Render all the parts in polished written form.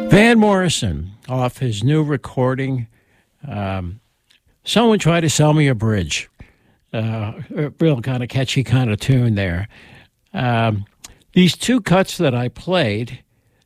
Van Morrison, off his new recording, Someone Tried to Sell Me a Bridge. A real kind of catchy kind of tune there. These two cuts that I played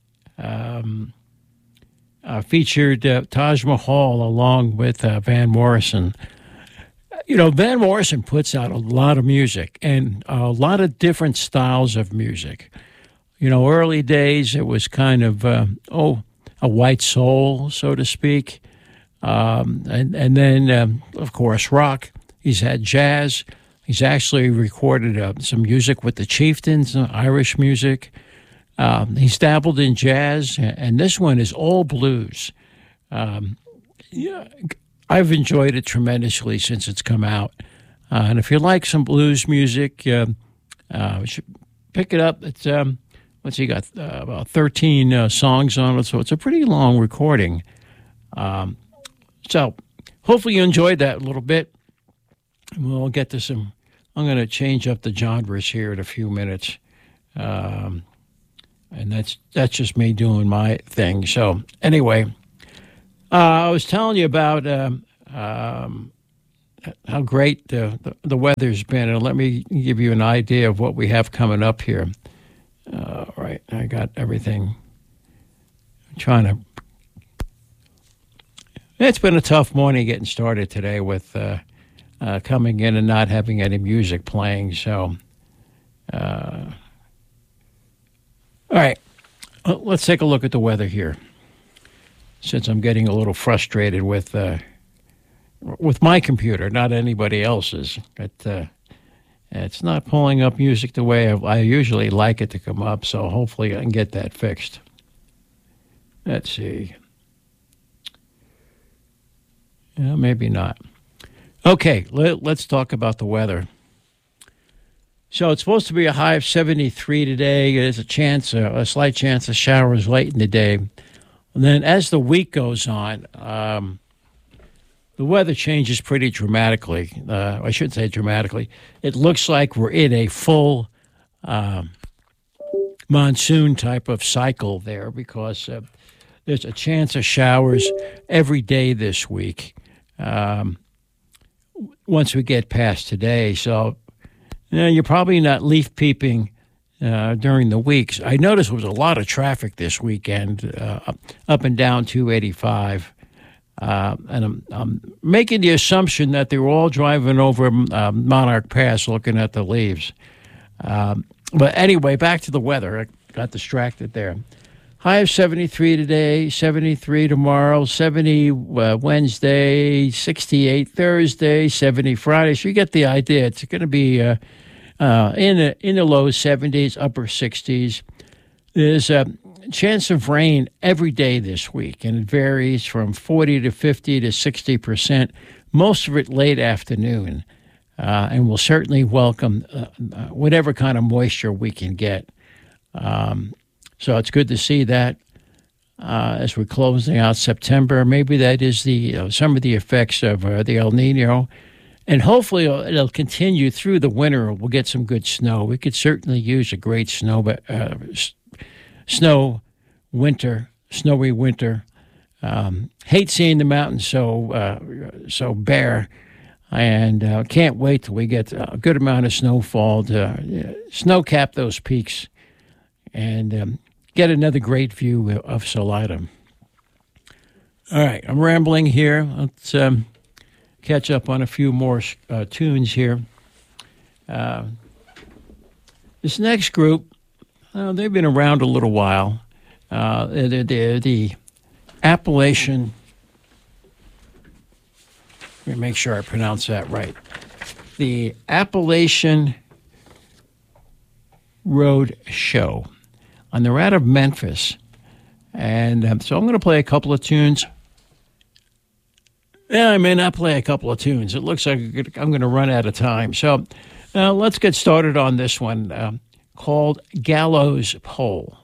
featured Taj Mahal along with Van Morrison. You know, Van Morrison puts out a lot of music and a lot of different styles of music. You know, early days, it was kind of, a white soul, so to speak. And then, of course, rock. He's had jazz. He's actually recorded some music with the Chieftains, Irish music. He's dabbled in jazz, and this one is all blues. Yeah, I've enjoyed it tremendously since it's come out. And if you like some blues music, you should pick it up. It's what's he got? About 13 songs on it, so it's a pretty long recording. So hopefully you enjoyed that a little bit. We'll get to some. I'm going to change up the genres here in a few minutes, and that's just me doing my thing. So anyway, I was telling you about how great the weather's been, and let me give you an idea of what we have coming up here. Right, I got everything. I'm trying to. It's been a tough morning getting started today with coming in and not having any music playing. So, all right, let's take a look at the weather here. Since I'm getting a little frustrated with my computer, not anybody else's. It's not pulling up music the way I usually like it to come up, so hopefully I can get that fixed. Let's see. Yeah, maybe not. Okay, let's talk about the weather. So it's supposed to be a high of 73 today. There's a slight chance of showers late in the day. And then as the week goes on, the weather changes pretty dramatically. I shouldn't say dramatically. It looks like we're in a full monsoon type of cycle there because there's a chance of showers every day this week once we get past today. So you're probably not leaf peeping during the weeks. I noticed there was a lot of traffic this weekend up and down 285. And I'm making the assumption that they were all driving over Monarch Pass looking at the leaves. But anyway, back to the weather. I got distracted there. High of 73 today, 73 tomorrow, 70 Wednesday, 68 Thursday, 70 Friday. So you get the idea. It's going to be in the low 70s, upper 60s. There's a chance of rain every day this week, and it varies from 40 to 50 to 60%, most of it late afternoon. And we'll certainly welcome whatever kind of moisture we can get. So it's good to see that as we're closing out September. Maybe that is some of the effects of the El Nino. And hopefully it'll continue through the winter. We'll get some good snow. We could certainly use a great snowy winter. Hate seeing the mountains so bare, and can't wait till we get a good amount of snowfall to snow cap those peaks and get another great view of Salida. All right, I'm rambling here. Let's catch up on a few more tunes here. This next group, they've been around a little while. They're the Appalachian. Let me make sure I pronounce that right. The Appalachian Road Show. And they're out of Memphis. And so I'm going to play a couple of tunes. Yeah, I may not play a couple of tunes. It looks like I'm going to run out of time. So let's get started on this one called Gallows Pole.